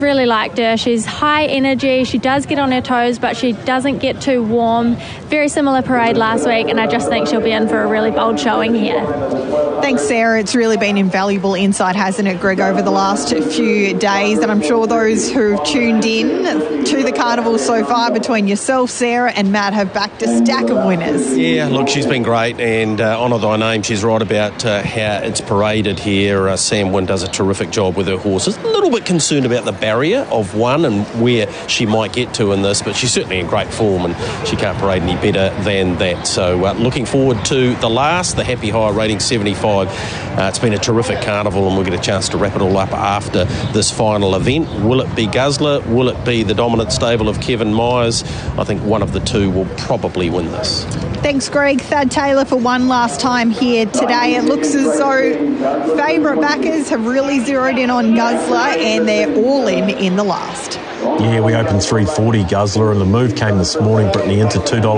Really liked her. She's high energy. She does get on her toes, but she doesn't get too warm. Very similar parade last week, and I just think she'll be in for a really bold showing here. Thanks, Sarah. It's really been invaluable insight, hasn't it, Greg, over the last few days? And I'm sure those who've tuned in to the carnival so far, between yourself, Sarah, and Matt, have backed a stack of winners. Yeah, look, she's been great, and honour thy name. She's right about how it's paraded here. Sam Wynn does a terrific job with her horses. A little bit concerned about the barrier of one and where she might get to in this, but she's certainly in great form and she can't parade any better than that. So looking forward to the last, the Happy Hire rating 75. It's been a terrific carnival, and we'll get a chance to wrap it all up after this final event. Will it be Guzzler? Will it be the dominant stable of Kevin Myers? I think one of the two will probably win this. Thanks, Greg. Thad Taylor for one last time here today. It looks as though favourite backers have really zeroed in on Guzzler, and they're all in the last. Yeah, we opened $3.40 Guzzler, and the move came this morning, Brittany, into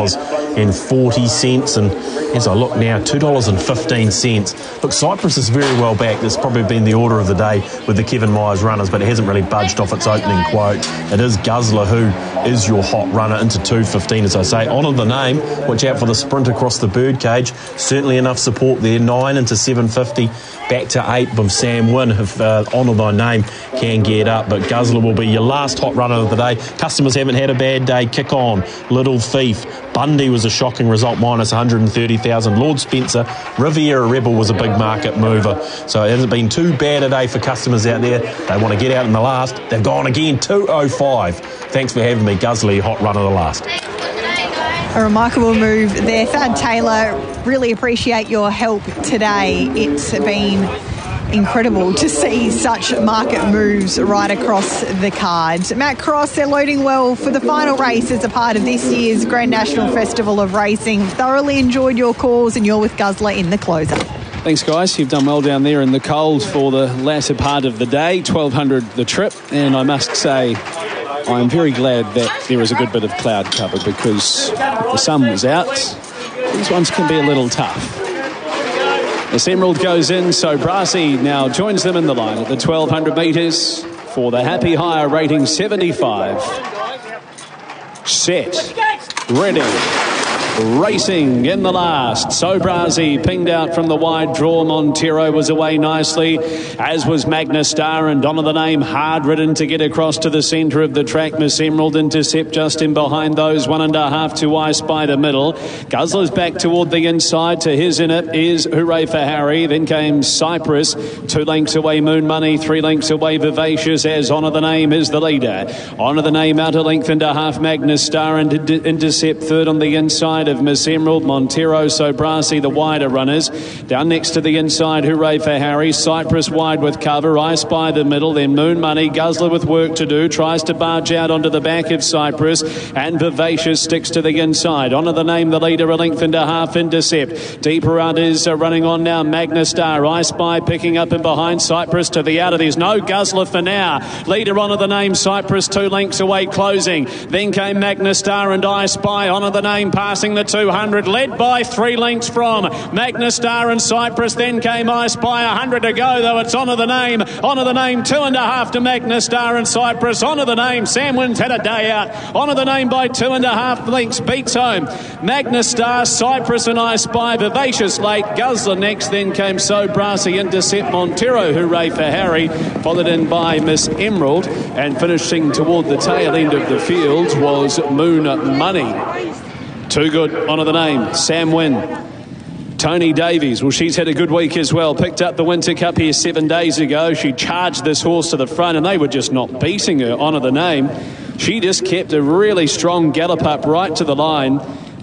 $2.40. And as I look now, $2.15. Look, Cyprus is very well backed. It's probably been the order of the day with the Kevin Myers runners, but it hasn't really budged off its opening quote. It is Guzzler who is your hot runner into $2.15, as I say. Honour the name. Watch out for the sprint across the birdcage. Certainly enough support there. 9 into $7.50. Back to 8 of Sam Wynn if Honour Thy Name can get up. But Guzzler will be your last hot runner of the day. Customers haven't had a bad day. Kick On, Little Thief. Bundy was a shocking result, minus 130,000. Lord Spencer, Riviera Rebel was a big market mover. So it hasn't been too bad a day for customers out there. They want to get out in the last. They've gone again, 2.05. Thanks for having me, Guzzler, hot runner of the last. A remarkable move there. Thad Taylor, really appreciate your help today. It's been incredible to see such market moves right across the card. Matt Cross, they're loading well for the final race as a part of this year's Grand National Festival of Racing. Thoroughly enjoyed your calls, and you're with Guzzler in the closer. Thanks, guys. You've done well down there in the cold for the latter part of the day. 1,200 the trip, and I must say I'm very glad that there is a good bit of cloud cover, because if the sun was out, these ones can be a little tough. As Emerald goes in, so Brasi now joins them in the line at the 1,200 metres for the Happy Hire rating 75. Set. Ready. Racing in the last. So Brasi pinged out from the wide draw. Montero was away nicely, as was Magna Star, and Honour the Name hard ridden to get across to the centre of the track. Miss Emerald Intercept just in behind those. 1.5 to I Spy the middle. Guzzler's back toward the inside. To his in it is Hooray for Harry. Then came Cyprus. 2 lengths away Moon Money. 3 lengths away Vivacious, as Honour the Name is the leader. Honour the Name out 1.5 lengths Magna Star, and Intercept third on the inside of Miss Emerald. Montero, So Brasi the wider runners. Down next to the inside, Hooray for Harry. Cyprus wide with cover. I Spy the middle. Then Moon Money. Guzzler with work to do. Tries to barge out onto the back of Cyprus. And Vivacious sticks to the inside. Honour the Name the leader, 1.5 lengths Intercept. Deeper out is running on now. Magna Star. I Spy picking up in behind. Cyprus to the outer. There's no Guzzler for now. Leader, Honour the Name. Cyprus 2 lengths away closing. Then came Magna Star and I Spy. Honour the Name passing the 200, led by 3 lengths from Magna Star and Cyprus. Then came I Spy, 100 to go, though it's Honour the Name. Honour the Name 2.5 to Magna Star and Cyprus. Honour the Name. Sam Wynn's had a day out. Honour the Name by 2.5 lengths beats home Magna Star, Cyprus and I Spy. Vivacious late. Guzzler next. Then came So Brasi, Intercept, Montero, Hooray for Harry, followed in by Miss Emerald, and finishing toward the tail end of the field was Moon Money. Too good, Honour the Name. Sam Wynn. Tony Davies, well, she's had a good week as well. Picked up the Winter Cup here 7 days ago. She charged this horse to the front, and they were just not beating her. Honour the Name. She just kept a really strong gallop up right to the line.